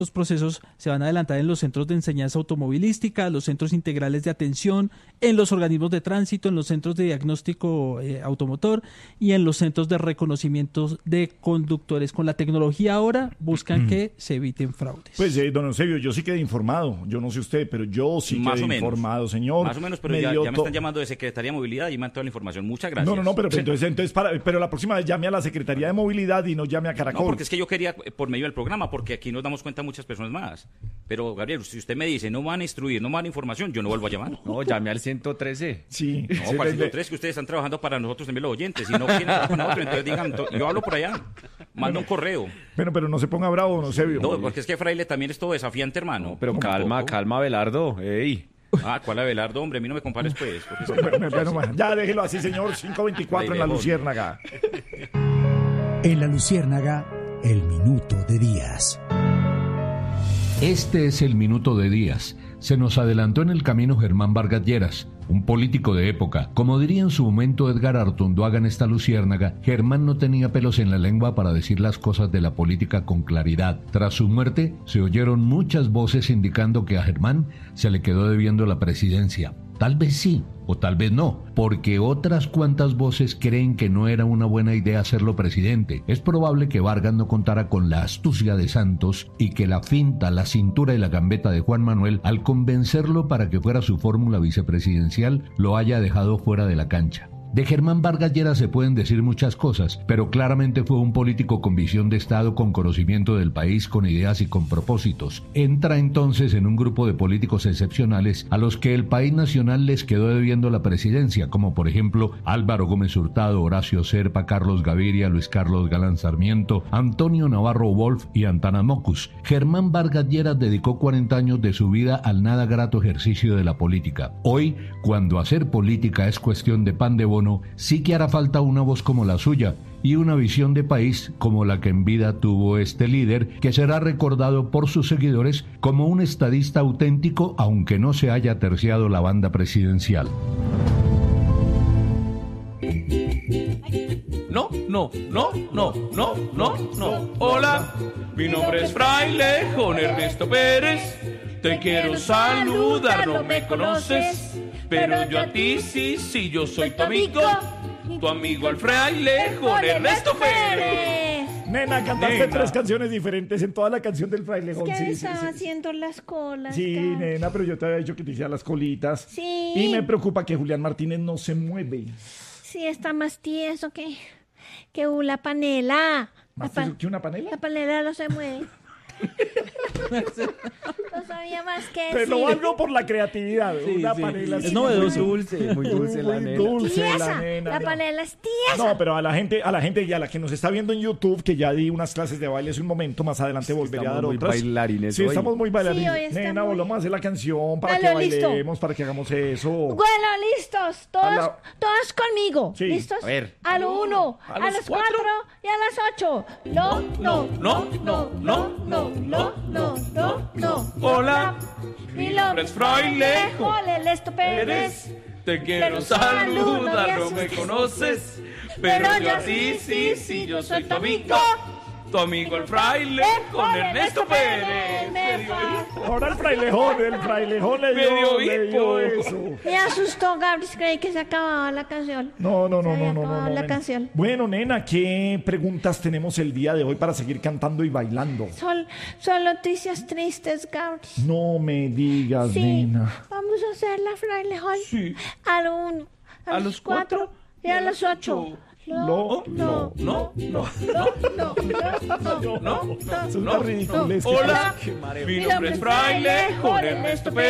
Los procesos se van a adelantar en los centros de enseñanza automovilística, los centros integrales de atención, en los organismos de tránsito, en los centros de diagnóstico automotor y en los centros de reconocimiento de conductores. Con la tecnología ahora buscan que se eviten fraudes. Pues, don Eusebio, yo sí quedé informado. Yo no sé usted, pero yo sí quedé informado, señor. Más o menos, pero ya me están llamando de Secretaría de Movilidad y me dan toda la información. Muchas gracias. No, pero pero la próxima vez llame a la Secretaría de Movilidad y no llame a Caracol. No, porque es que yo quería por medio del programa, porque aquí nos damos cuenta muchas personas más. Pero, Gabriel, si usted me dice, no van a instruir, no van a información, yo no vuelvo a llamar. No, llame al 113. Sí. No, para el 113, que ustedes están trabajando para nosotros también los oyentes. Si no quieren trabajar con nosotros, entonces digan, yo hablo por allá. Manda un correo. Bueno, pero no se ponga bravo, don Eusebio. No, porque es que Fraile también es todo desafiante, hermano. No, pero calma, Abelardo. Ey. ¿Cuál Abelardo, hombre? A mí no me compares, pues. Bueno, ya déjelo así, señor. 5:24 en la Luciérnaga. En la Luciérnaga, el minuto de Díaz. Este es el minuto de Díaz. Se nos adelantó en el camino Germán Vargas Lleras, un político de época. Como diría en su momento Edgar Artunduaga en esta Luciérnaga, Germán no tenía pelos en la lengua para decir las cosas de la política con claridad. Tras su muerte, se oyeron muchas voces indicando que a Germán se le quedó debiendo la presidencia. Tal vez sí, o tal vez no, porque otras cuantas voces creen que no era una buena idea hacerlo presidente. Es probable que Vargas no contara con la astucia de Santos y que la finta, la cintura y la gambeta de Juan Manuel, al convencerlo para que fuera su fórmula vicepresidencial, lo haya dejado fuera de la cancha. De Germán Vargas Lleras se pueden decir muchas cosas, pero claramente fue un político con visión de Estado, con conocimiento del país, con ideas y con propósitos. Entra entonces en un grupo de políticos excepcionales a los que el país nacional les quedó debiendo la presidencia, como por ejemplo Álvaro Gómez Hurtado, Horacio Serpa, Carlos Gaviria, Luis Carlos Galán Sarmiento, Antonio Navarro Wolf y Antana Mocus. Germán Vargas Lleras dedicó 40 años de su vida al nada grato ejercicio de la política. Hoy, cuando hacer política es cuestión de pan de bono, sí que hará falta una voz como la suya y una visión de país como la que en vida tuvo este líder, que será recordado por sus seguidores como un estadista auténtico, aunque no se haya terciado la banda presidencial. No. Hola, mi nombre es Fraile Juan Ernesto Pérez. Te quiero saludar, no me conoces, pero yo a ti sí, yo soy tu amigo el Fraile Juan Ernesto Pérez. Nena, cantaste 3 canciones diferentes en toda la canción del Frailejón. Es que estaba haciendo las colas. Sí, Carlos. Nena, pero yo te había dicho que te hiciera las colitas. Sí. Y me preocupa que Julián Martínez no se mueve. Sí, está más tieso que la panela. ¿Más tieso que una panela? La panela no se mueve. No sabía más que decir. Pero algo por la creatividad. Sí, una sí. panela es novedoso. Muy dulce la nena. Tiesa. La panela es tiesa. No, pero a la gente y a la que nos está viendo en YouTube, que ya di unas clases de baile hace un momento, más adelante volveré a dar otras. Estamos muy bailarines hoy. Estamos muy bailarines. Sí, nena, volvamos a hacer la canción para Dale, que bailemos, para que hagamos eso. Bueno, listos. Todos conmigo. Sí. ¿Listos? A ver. A lo 1, a las 4 y a las 8. No. Hola, mi nombre es Fraile Juan Ernesto Pérez. Te quiero saludar, no me conoces, pero yo a ti sí, yo soy tu amigo el Fraile Juan Ernesto Pérez. Ahora el frailejón le dio eso. Me asustó, Gabriel, creí que se acababa la canción. No. La canción. Bueno, nena, ¿qué preguntas tenemos el día de hoy para seguir cantando y bailando? Son noticias tristes, Gabriel. No me digas, sí, nena. Vamos a hacer la frailejón. Sí. A lo 1, a los 4 y a las 8. No. Es una ridiculez. Hola, mi nombre es Fraile Juan Ernesto Pérez.